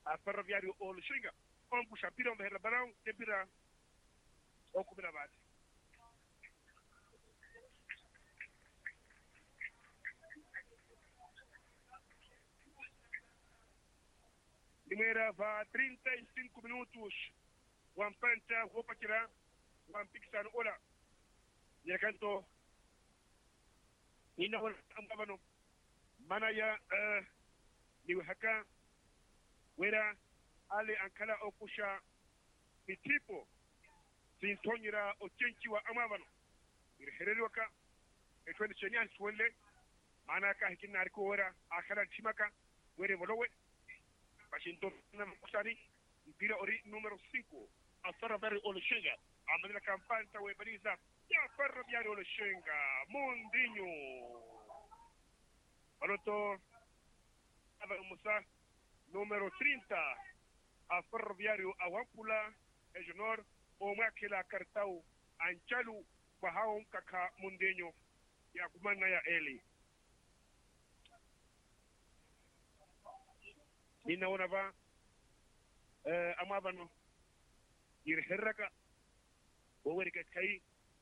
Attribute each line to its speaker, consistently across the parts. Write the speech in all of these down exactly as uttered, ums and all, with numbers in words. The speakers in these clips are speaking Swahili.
Speaker 1: a ferroviário o Luxinga. On puxa pira o merda barão, te pira o cubra bate. Primeira vá trinta e cinco minutos. Wan panta, vou para tirar. Wan pixar, olha. E canto. Ina wala ambabano. Mana ya uh, ni haka. Wera ale ankala okusha mitipo. Sin tonyira o chenchi wa amabano. Irhereri waka. Etwende chenya swelle. Mana ka hikina ariko wera akala chimaka. Were volowe. Washington na kusari mpira ori numero cinco a Ferroviário Olushenga a manera campanta we baliza ya Ferroviário Olushenga Mundinho Anoto Ava Musa numero trinta a Ferroviário Awampula Ejonor o mwakila kartau anchalu kwa hao mkaka Mundinho ya kumanga ya Eli ninaona ba eh amabano yirherraka o werika kai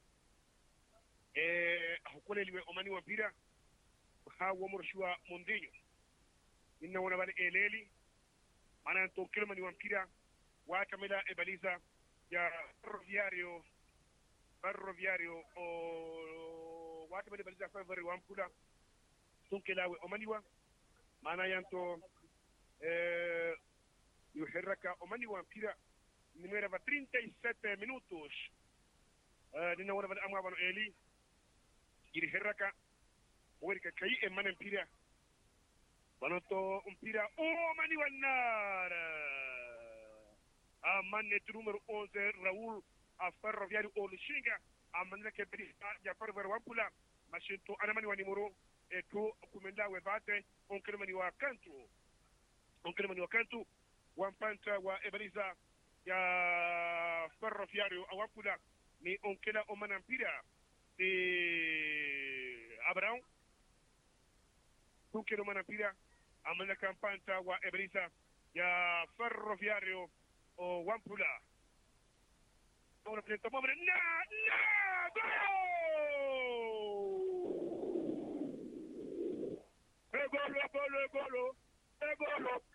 Speaker 1: eh hukule liwe omani wa mpira ha wo morshua Mundinho ninaona ba eleli maana ntokelo mani wa mpira wa kamela ebaliza ya Ferroviário Ferroviário o wa kamela ebaliza Ferroviário wa mpula tunkelawe omani wa maana yanto eh, yuherraka omani wa mpira numero va trinta e sete minutos uh, nina wana va amwa eli yirherraka werika kai e man mpira banoto mpira omani wa nara a manne numero onze Raul a Ferroviário Olushinga a manne ke brisa ya Ferroviário Wampula mashinto anamani wa numero e to kumenda we bate onkelmani wa kantu onkelmani wa kantu wampanta wa ebaliza ya Ferroviário Awampula ni onkela omana mpira de Abraão tunkela omana mpira amana kampanta wa ebaliza ya Ferroviário Awampula ona preta mamre na na gol! E golo, golo, golo, e golo.